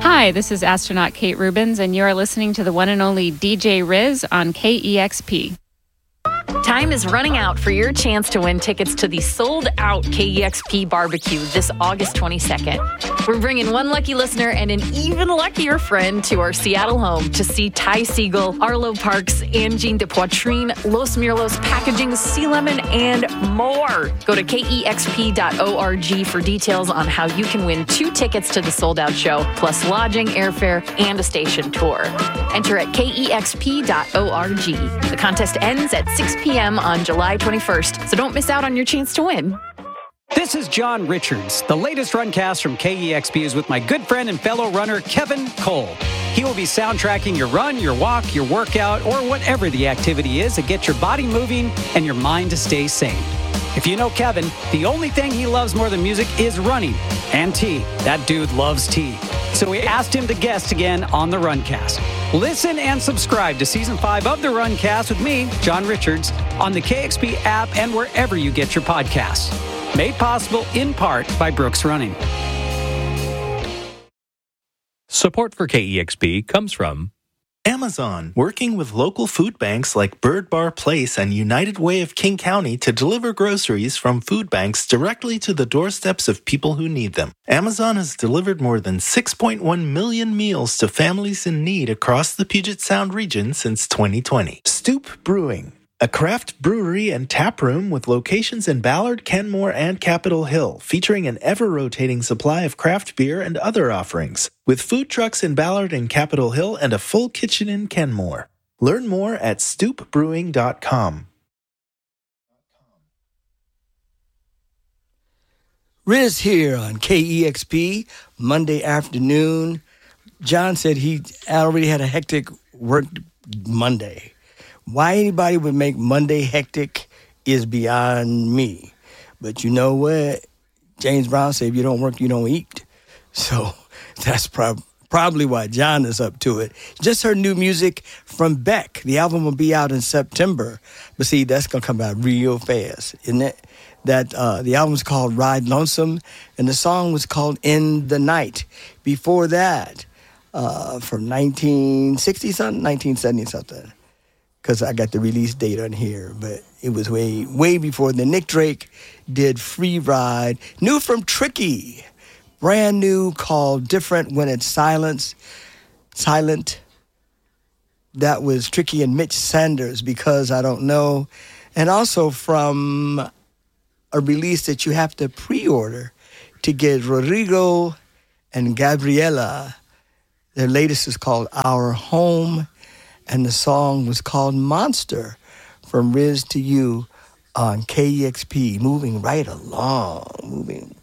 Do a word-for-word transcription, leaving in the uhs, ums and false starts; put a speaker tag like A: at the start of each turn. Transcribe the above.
A: Hi, this is astronaut Kate Rubins, and you are listening to the one and only D J Riz on K E X P.
B: Time is running out for your chance to win tickets to the sold-out K E X P barbecue this August twenty-second. We're bringing one lucky listener and an even luckier friend to our Seattle home to see Ty Segall, Arlo Parks, Angine de Poitrine, Los Mirlos Packaging, Sea Lemon, and more. Go to K E X P dot org for details on how you can win two tickets to the sold-out show, plus lodging, airfare, and a station tour. Enter at K E X P dot org. The contest ends at six p.m. on July twenty-first, so don't miss out on your chance to win.
C: This is John Richards. The latest Runcast from K E X P is with my good friend and fellow runner, Kevin Cole. He will be soundtracking your run, your walk, your workout, or whatever the activity is to get your body moving and your mind to stay sane. If you know Kevin, the only thing he loves more than music is running and tea. That dude loves tea. So we asked him to guest again on the Runcast. Listen and subscribe to Season five of the Runcast with me, John Richards, on the K X P app and wherever you get your podcasts. Made possible in part by Brooks Running.
D: Support for K E X P comes from
E: Amazon, working with local food banks like Bird Bar Place and United Way of King County to deliver groceries from food banks directly to the doorsteps of people who need them. Amazon has delivered more than six point one million meals to families in need across the Puget Sound region since twenty twenty. Stoop Brewing, a craft brewery and tap room with locations in Ballard, Kenmore, and Capitol Hill, featuring an ever-rotating supply of craft beer and other offerings, with food trucks in Ballard and Capitol Hill and a full kitchen in Kenmore. Learn more at stoop brewing dot com.
F: Riz here on K E X P, Monday afternoon. John said he already had a hectic work Monday. Why anybody would make Monday hectic is beyond me. But you know what? James Brown said, if you don't work, you don't eat. So that's prob- probably why John is up to it. Just heard new music from Beck. The album will be out in September. But see, that's going to come out real fast, isn't it? That uh, the album's called Ride Lonesome, and the song was called In the Night. Before that, uh, from nineteen sixty-something, nineteen seventy-something. Because I got the release date on here, but it was way, way before then. Nick Drake did Free Ride. New from Tricky. Brand new, called Different When It's Silence. Silent. That was Tricky and Mitch Sanders, Because I Don't Know. And also from a release that you have to pre-order to get Rodrigo and Gabriela. Their latest is called Our Home. And the song was called Monster, from Riz to You on K E X P. Moving right along, moving